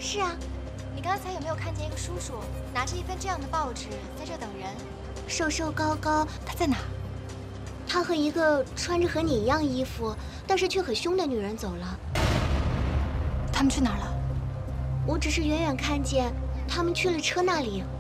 是啊， 你刚才有没有看见一个叔叔拿着一份这样的报纸在这等人？ 瘦瘦高高， 他在哪？ 他和一个穿着和你一样衣服，但是却很凶的女人走了。 他们去哪儿了？ 我只是远远看见他们去了车那里。